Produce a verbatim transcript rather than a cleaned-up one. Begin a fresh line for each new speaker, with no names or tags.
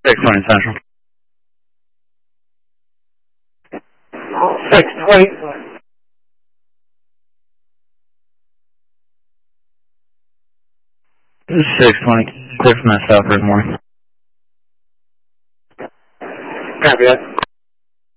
six twenty Central.
six twenty.
six twenty, clear from that south this morning.
Copy that.